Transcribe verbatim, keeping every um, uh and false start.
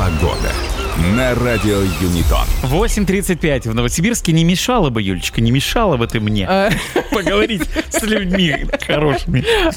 Погода на радио Юнитон. восемь тридцать пять в Новосибирске. Не мешало бы, Юлечка, не мешало бы ты мне поговорить с людьми хорошими.